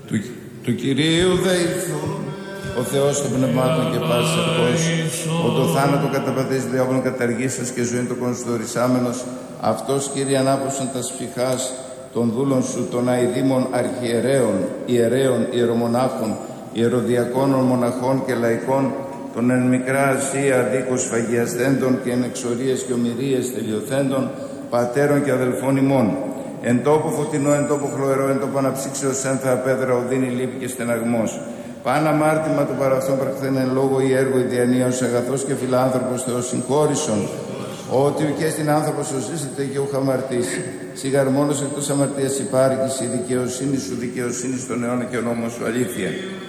Του Κυρίου δεηθούν ο Θεός των πνευμάτων και πάσης αρχός, ο το θάνατο καταπατής διάβολον καταργήσας και ζωήν το κονστορισάμενος, αυτός, Κύριε, ανάπαυσαν τα σφιχάς των δούλων σου, των αηδήμων αρχιερέων, ιερέων, ιερομονάχων, ιεροδιακόνων, μοναχών και λαϊκών, των εν μικρά Ασία δίκως φαγιασθέντων και εν εξορίες και ομηρίες τελειωθέντων, πατέρων και αδελφών ημών. Εν τόπο φωτεινό, εν τόπο χλωερό, εν τόπο αναψύξεως ένθα απέδρα, οδύνη, λύπη και στεναγμός. Πάνα μάρτυμα του παραυτόν πραχθέν εν λόγω ή έργο ιδιανίως, αγαθός και φιλάνθρωπος Θεός συγχώρησον, ότι ουκέ στην άνθρωπος σου ζήσετε και ούχα αμαρτήσει. Σιγαρ μόνος εκτός αμαρτίας υπάρχεις, η δικαιοσύνη σου δικαιοσύνη στον αιώνα και ο νόμος σου αλήθεια.